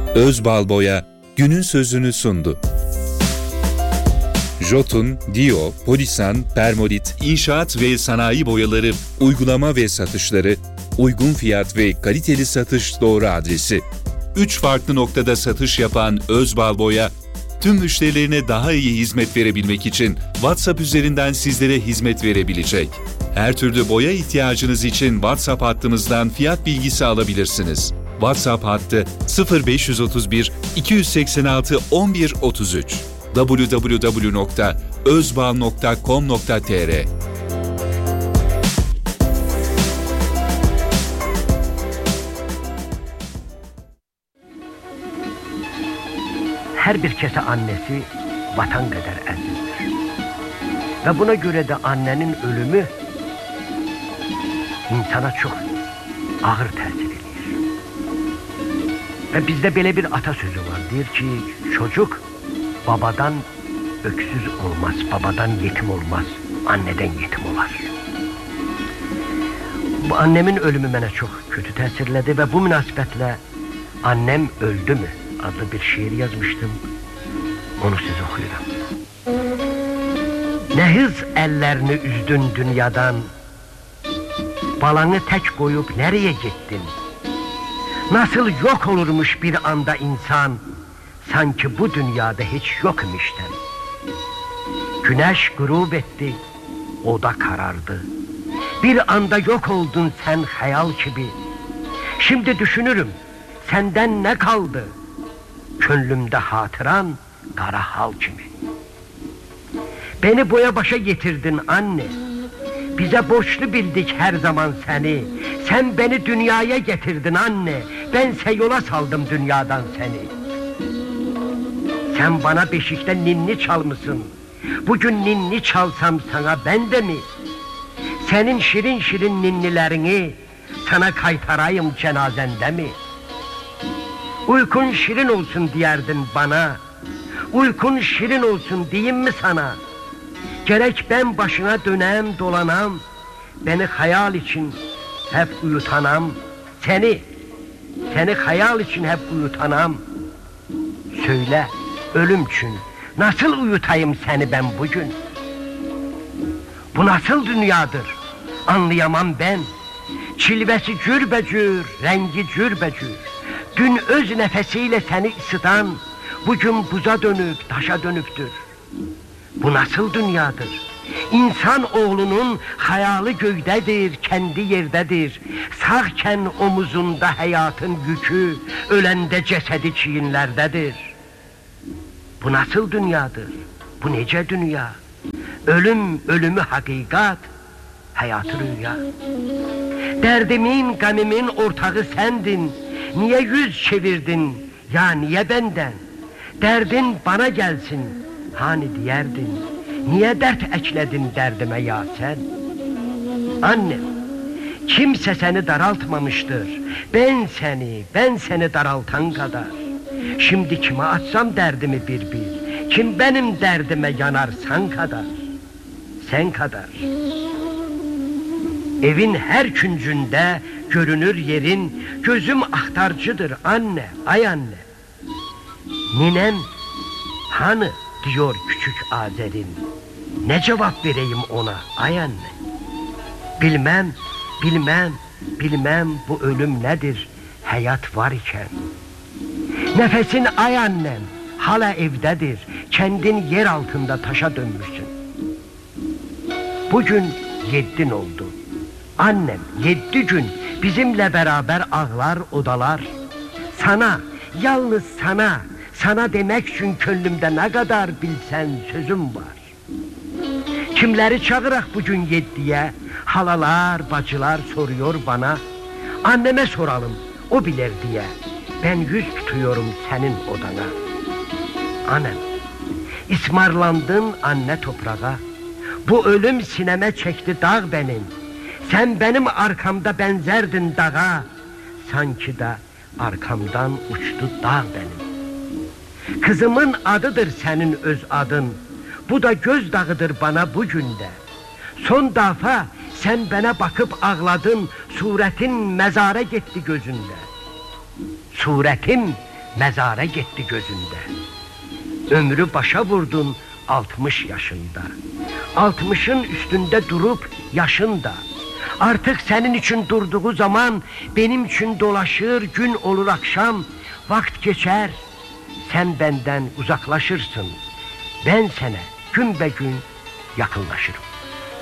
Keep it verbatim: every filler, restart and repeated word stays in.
Özbalboya günün sözünü sundu. Jotun, Dio, Polisan, Permolit, inşaat ve sanayi boyaları, uygulama ve satışları, uygun fiyat ve kaliteli satış doğru adresi. Üç farklı noktada satış yapan Özbalboya, tüm müşterilerine daha iyi hizmet verebilmek için WhatsApp üzerinden sizlere hizmet verebilecek. Her türlü boya ihtiyacınız için WhatsApp hattımızdan fiyat bilgisi alabilirsiniz. WhatsApp hattı sıfır beş otuz bir iki seksen altı on bir otuz üç double-u double-u double-u nokta özbal nokta com nokta tr. Her bir kese annesi vatan kadar azizdir. Ve buna göre de annenin ölümü insana çok ağır tesir ediyor. Ve bizde böyle bir atasözü var. Diyor ki çocuk babadan öksüz olmaz, babadan yetim olmaz, anneden yetim olar. Bu annemin ölümü bana çok kötü tesirledi ve bu münasebetle Annem Öldü Mü adlı bir şiir yazmıştım. Onu size okuyuram. Ne hız ellerini üzdün dünyadan, balanı tek koyup nereye gittin? Nasıl yok olurmuş bir anda insan, sanki bu dünyada hiç yok imişten. Güneş grup etti, o da karardı. Bir anda yok oldun sen hayal gibi. Şimdi düşünürüm, senden ne kaldı? Gönlümde hatıran kara hal gibi. Beni boya başa getirdin anne. Bize borçlu bildik her zaman seni. Sen beni dünyaya getirdin anne. Bense yola saldım dünyadan seni. Sen bana beşikte ninni çalmışsın. Bugün ninni çalsam sana ben de mi? Senin şirin şirin ninnilerini sana kaytarayım cenazende mi? Uykun şirin olsun diyerdin bana. Uykun şirin olsun diyeyim mi sana? Gerek ben başına dönem dolanam, beni hayal için hep uyutanam. Seni, seni hayal için hep uyutanam. Söyle ölüm için nasıl uyutayım seni ben bugün? Bu nasıl dünyadır? Anlayamam ben. Çilvesi cürbecür, rengi cürbecür. Dün öz nefesiyle seni ısıtan, bugün buza dönüp taşa dönüptür. Bu nasıl dünyadır? İnsan oğlunun hayali gökdedir, kendi yerdedir. Sağken omuzunda hayatın yükü, ölende cesedi çiğinlerdedir. Bu nasıl dünyadır? Bu nece dünya? Ölüm, ölümü hakikat, hayatı rüya. Derdimin, gamimin ortağı sendin. Niye yüz çevirdin, ya niye benden? Derdin bana gelsin, hani diyerdin. Niye dert ekledin derdime ya sen? Annem, kimse seni daraltmamıştır. Ben seni, ben seni daraltan kadar. Şimdi kime açsam derdimi bir bir, kim benim derdime yanar sen kadar. Sen kadar. Evin her küncünde görünür yerin, gözüm ahtarcıdır anne, ay anne. Ninem hani diyor küçük Azer'in, ne cevap vereyim ona ay anne? Bilmem, bilmem, bilmem bu ölüm nedir hayat var iken. Nefesin ay annem hala evdedir, kendin yer altında taşa dönmüşsün. Bugün yeddin oldu. Annem yedi gün bizimle beraber ağlar odalar. Sana, yalnız sana, sana demek için gönlümde ne kadar bilsen sözüm var. Kimleri çağırak bugün yediye, halalar, bacılar soruyor bana. Anneme soralım, o bilir diye. Ben yüz tutuyorum senin odana. Annem, ismarlandın anne toprağa. Bu ölüm sineme çekti dağ benim. Sen benim arkamda benzerdin dağa. Sanki de arkamdan uçtu dağ benim. Kızımın adıdır senin öz adın. Bu da gözdağıdır bana bugün de. Son defa sen bana bakıp ağladın. Suretin mezara gitti gözünde. Suretim mezara gitti gözünde. Ömrü başa vurdun altmış yaşında. Altmışın üstünde durup yaşında. Artık senin için durduğu zaman benim için dolaşır, gün olur akşam. Vakt geçer, sen benden uzaklaşırsın. Ben sana gün be gün yakınlaşırım.